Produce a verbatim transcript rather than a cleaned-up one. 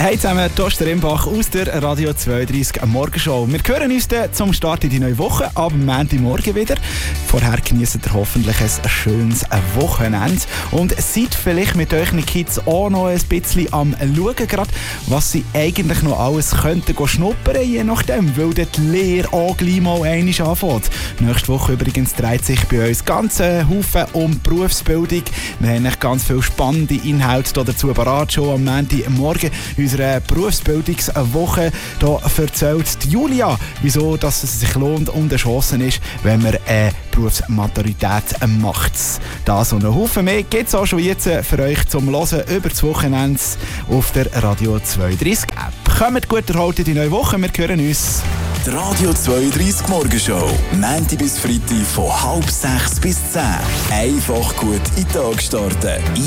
Hey zusammen, Toster Rimbach aus der Radio zweiunddreißig Morgenshow. Wir hören uns dann zum Start in die neue Woche, ab Montagmorgen wieder. Vorher genießt ihr hoffentlich ein schönes Wochenende. Und seid vielleicht mit euren Kids auch noch ein bisschen am Schauen, grad, was sie eigentlich noch alles könnten schnuppern, je nachdem, weil dort die Lehre auch gleich mal einmal anfängt. Nächste Woche übrigens dreht sich bei uns ganz ein Haufen um Berufsbildung. Wir haben ganz viele spannende Inhalte dazu parat, schon am Montagmorgen. Unserer Berufsbildungswoche hier erzählt Julia, wieso dass es sich lohnt und eine Chance ist, wenn man eine Berufsmaturität macht. Das und ein Haufen mehr gibt es auch schon jetzt für euch zum Hören über das Wochenende auf der Radio zweiunddreißig App. Kommt gut erholt in die neue Woche, wir hören uns. Die Radio zweiunddreißig Morgenshow, Montag bis Freitag von halb sechs bis zehn. Einfach gut in den Tag starten.